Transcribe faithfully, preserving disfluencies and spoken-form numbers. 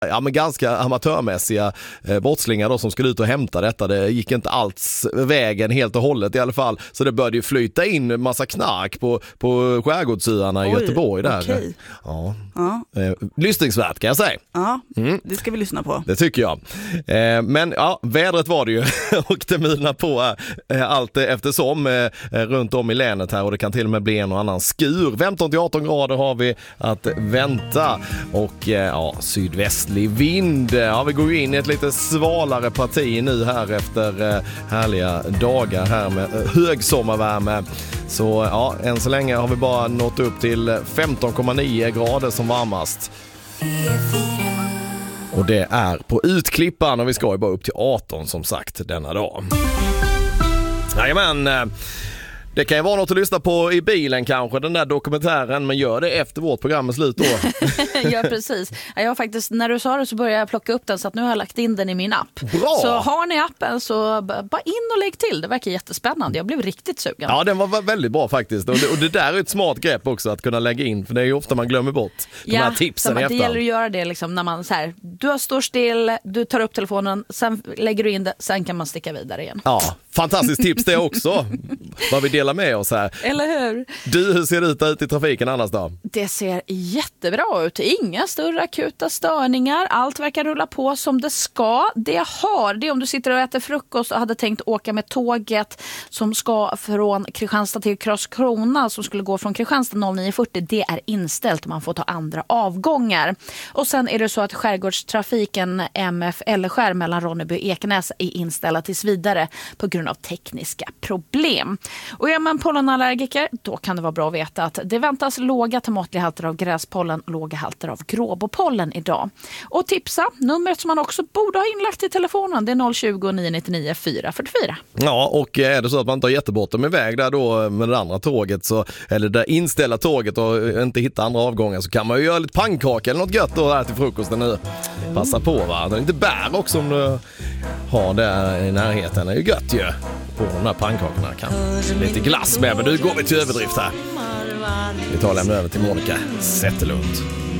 Ja, men ganska amatörmässiga eh, brottslingar då, som skulle ut och hämta detta. Det gick inte alls vägen helt och hållet i alla fall. Så det började ju flyta in massa knark på, på skärgårdsöarna i Göteborg där. Okay. Ja. Ja. Eh, lyssningsvärt kan jag säga. Ja, mm. Det ska vi lyssna på. Det tycker jag. Eh, men ja, vädret var det ju. Och det milnar på eh, allt eftersom eh, runt om i länet här. Och det kan till och med bli en och annan skur. femton till arton grader har vi att vänta. Och eh, ja, sydvästlig vind. Ja, vi går ju in i ett lite svalare parti nu här efter eh, härliga dagar här med eh, hög sommarvärme. Så ja, än så länge har vi bara nått upp till femton komma nio grader som varmast. Och det är på Utklippan och vi ska ju bara upp till arton som sagt denna dag. Jajamän, det kan ju vara något att lyssna på i bilen kanske, den där dokumentären, men gör det efter vårt program är slut då. Ja, precis. Jag har faktiskt, när du sa det så började jag plocka upp den, så att nu har jag lagt in den i min app. Bra! Så har ni appen så bara in och lägg till. Det verkar jättespännande. Jag blev riktigt sugen. Ja, den var väldigt bra faktiskt. Och det, och det där är ett smart grepp också att kunna lägga in, för det är ju ofta man glömmer bort de ja, här tipsen det efter. gäller att göra det liksom när man så här, du står still, du tar upp telefonen, sen lägger du in det, sen kan man sticka vidare igen. Ja, fantastiskt tips det också. Vad vi delar med oss här. Eller hur? Du, hur ser det ut ute i trafiken annars då? Det ser jättebra ut. Inga större akuta störningar. Allt verkar rulla på som det ska. Det har, det är om du sitter och äter frukost och hade tänkt åka med tåget som ska från Kristianstad till Karlskrona, som skulle gå från Kristianstad nio fyrtio. Det är inställt. Man får ta andra avgångar. Och sen är det så att skärgårdstrafiken M F Älvskär mellan Ronneby och Ekenäs är inställda tills vidare på grund av tekniska problem. Och är man pollenallergiker, då kan det vara bra att veta att det väntas låga till måttliga halter av gräspollen och låga halter av gråbopollen idag. Och tipsa, numret som man också borde ha inlagt i telefonen, det är noll tjugo, nio nittionio, fyra fyrtiofyra. Ja, och är det så att man inte har jättebråttom iväg där då med det andra tåget, så, eller det inställa tåget och inte hitta andra avgångar, så kan man ju göra lite pannkaka eller något gött då där till frukosten nu. Passa på, va? Det är inte bär också om du har det i närheten. Det är ju gött ju på de här pannkakorna. Kan lite glass med, men nu går vi till överdrift här. Vi tar och lämnar över till Monica Zetterlund.